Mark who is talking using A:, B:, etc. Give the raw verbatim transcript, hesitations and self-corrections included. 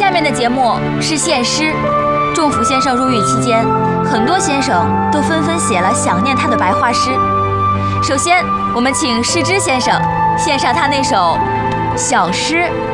A: 下面的节目是献诗。仲甫先生入狱期间，很多先生都纷纷写了想念他的白话诗。首先，我们请世之先生献上他那首小诗《